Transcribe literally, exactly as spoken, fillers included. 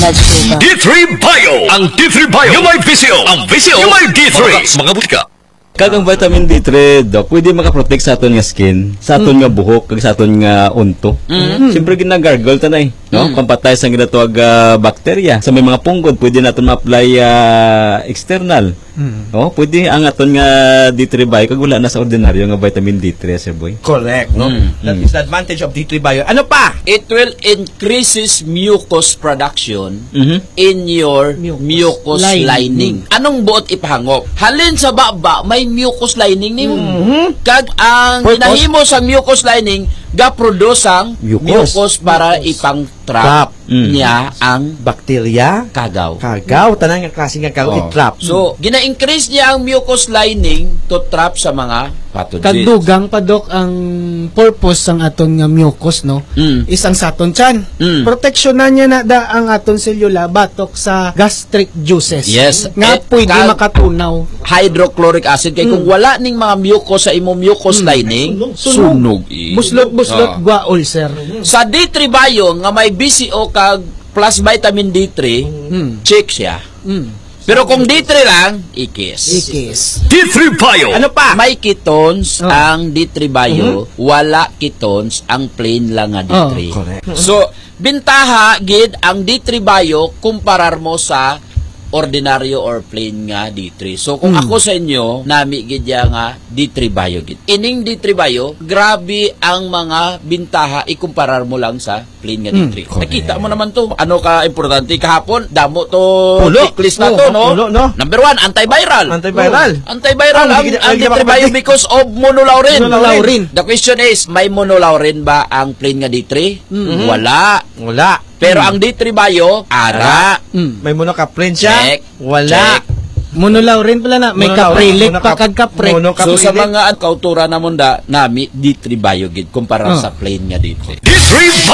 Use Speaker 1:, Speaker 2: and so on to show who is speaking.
Speaker 1: D three Bio. Ang D three Bio yung may visyo. Ang visyo yung may D three. Sa mga butika.
Speaker 2: Kagang vitamin D three, Dok, pwede makaprotect sa aton nga skin, sa aton nga buhok, kag sa aton nga unto. Mm. Siyempre, ginagargle tanay, no? Mm. Pampatay sa ginatawag uh, bakterya. Sa may mga punggod, pwede natin ma-apply uh, external. Mm. No? Pwede ang aton nga D three Bio, kag wala na sa ordinaryo nga vitamin D three, Sir Boy.
Speaker 3: Correct, no? Mm. That mm. is the advantage of D three Bio. Ano pa?
Speaker 4: It will increases mucus production
Speaker 2: Mm-hmm.
Speaker 4: in your
Speaker 5: Mucus
Speaker 4: mucus, lining.
Speaker 5: lining.
Speaker 4: Anong buot ipahangop? Halin sa baba, may mucus lining ni
Speaker 3: Mm-hmm.
Speaker 4: Kag ang
Speaker 3: Purpose?
Speaker 4: ginahimo sa mucus lining, ga-produce ang
Speaker 2: Mucus.
Speaker 4: mucus para ipang-trap
Speaker 3: Trap.
Speaker 2: Mm.
Speaker 4: niya ang
Speaker 3: Bakterya,
Speaker 4: kagaw.
Speaker 3: kagaw, tanang nga klase nga kagaw,
Speaker 4: Oh.
Speaker 3: i-trap.
Speaker 4: So, gina-increase niya ang mucus lining to trap sa mga pathogens.
Speaker 5: Kagdugang pa, Dok, ang purpose ng aton nga mucus, no?
Speaker 4: Mm.
Speaker 5: Isang sa aton tiyan.
Speaker 4: Mm.
Speaker 5: Protection na niya na da ang aton selula batok sa gastric juices.
Speaker 4: Yes.
Speaker 5: Nga
Speaker 4: Eh,
Speaker 5: pwede
Speaker 4: kag-
Speaker 5: makatunaw.
Speaker 4: Hydrochloric acid kay kung wala ning mga mucus sa imong mucus lining, sunog. eh.
Speaker 5: Buslot-buslot,
Speaker 4: Ah.
Speaker 5: gwa ulcer.
Speaker 4: Sa D three Bio nga may B C O kag plus vitamin D three,
Speaker 5: Mm.
Speaker 4: check siya.
Speaker 5: Mm.
Speaker 4: Pero kung D three lang, ikis.
Speaker 5: Ikis.
Speaker 1: D three Bio.
Speaker 3: Ano pa?
Speaker 4: May ketones
Speaker 5: Oh.
Speaker 4: ang D three Bio, wala ketones ang plain lang nga D three.
Speaker 3: Oh, correct.
Speaker 4: So, bintaha gid ang D three Bio kumparar mo sa ordinaryo or plain nga D three. So kung
Speaker 5: Mm.
Speaker 4: ako sa inyo nami gid ya nga D three Bio gid. Ining D three Bio, grabe ang mga bintaha ikumparar mo lang sa plain nga D three.
Speaker 3: Mm,
Speaker 4: Nakita mo naman to. Ano ka importante kahapon? Damo to
Speaker 3: Pulo.
Speaker 4: checklist na
Speaker 3: Oh,
Speaker 4: to, no?
Speaker 3: pulo, no?
Speaker 4: Number one, antiviral.
Speaker 3: Antiviral.
Speaker 4: Antiviral
Speaker 3: Ah,
Speaker 4: ang,
Speaker 3: hindi-
Speaker 4: ang
Speaker 3: hindi
Speaker 4: D three Bio
Speaker 3: makapatid.
Speaker 4: because of monolaurin.
Speaker 5: Monolaurin.
Speaker 4: The question is, may monolaurin ba ang plain nga D three?
Speaker 3: Mm-hmm.
Speaker 4: Wala.
Speaker 3: Wala.
Speaker 4: Pero ang D three Bio, ara.
Speaker 5: Mm.
Speaker 3: May monocaprin siya?
Speaker 4: Check.
Speaker 3: Wala.
Speaker 4: Check.
Speaker 5: Monolaurin pala na. May
Speaker 3: Monolaurin.
Speaker 5: kaprilik pa
Speaker 3: Monocap-
Speaker 5: kag kaprek.
Speaker 3: monocap-
Speaker 4: So sa
Speaker 3: Kaprilik.
Speaker 4: mga kautura na munda, nami D three Bio gid kumpara
Speaker 5: Oh.
Speaker 4: sa plain nga D three.
Speaker 1: D three